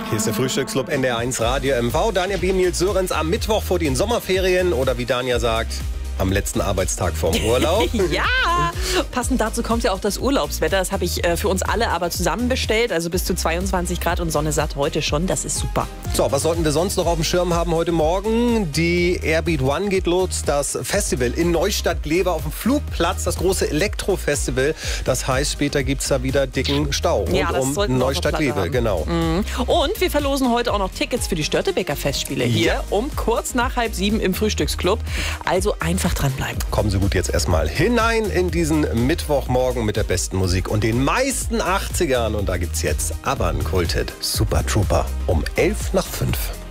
Hier ist der Frühstücksclub NDR1 Radio MV. Danja B. Nils Sörensen am Mittwoch vor den Sommerferien oder wie Danja sagt, am letzten Arbeitstag vorm Urlaub. Ja, passend dazu kommt ja auch das Urlaubswetter. Das habe ich für uns alle aber zusammen bestellt. Also bis zu 22 Grad und Sonne satt heute schon. Das ist super. So, was sollten wir sonst noch auf dem Schirm haben heute Morgen? Die Airbeat One geht los. Das Festival in Neustadt-Glewe auf dem Flugplatz. Das große Elektrofestival. Das heißt, später gibt es da wieder dicken Stau rund um Neustadt-Glewe. Genau. Und wir verlosen heute auch noch Tickets für die Störtebeker Festspiele hier um kurz nach 6:30 im Frühstücksclub. Also einfach dranbleiben. Kommen Sie gut jetzt erstmal hinein in diesen Mittwochmorgen mit der besten Musik und den meisten 80ern. Und da gibt's jetzt aber einen Kulthit. Super Trooper um 5:11.